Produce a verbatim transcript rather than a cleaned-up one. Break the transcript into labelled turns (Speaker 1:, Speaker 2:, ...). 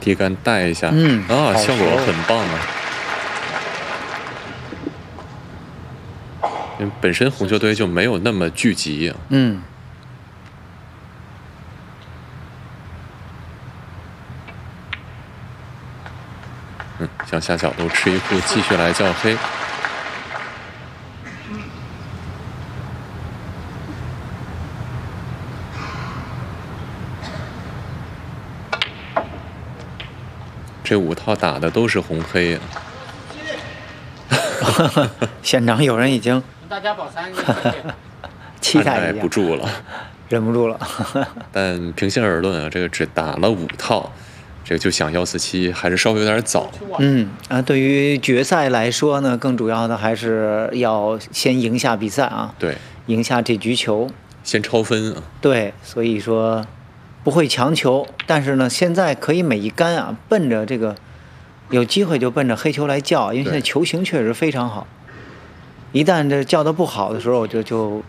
Speaker 1: 低杆带一下，
Speaker 2: 嗯
Speaker 1: 啊，效果很棒啊。因为本身红球队就没有那么聚集啊。
Speaker 2: 嗯。
Speaker 1: 嗯，向下角度吃一步，继续来叫黑。这五套打的都是红黑啊。
Speaker 2: 现场有人已经
Speaker 3: 大家保三个，
Speaker 2: 期待
Speaker 1: 按耐不住了，
Speaker 2: 忍不住了。
Speaker 1: 但平心而论啊，这个只打了五套，这个就想幺四七还是稍微有点早。
Speaker 2: 嗯啊，对于决赛来说呢，更主要的还是要先赢下比赛啊。
Speaker 1: 对，
Speaker 2: 赢下这局球，
Speaker 1: 先超分啊。
Speaker 2: 对，所以说不会强求，但是呢，现在可以每一杆啊，奔着这个有机会就奔着黑球来叫，因为现在球形确实非常好。一旦这叫的不好的时候，就就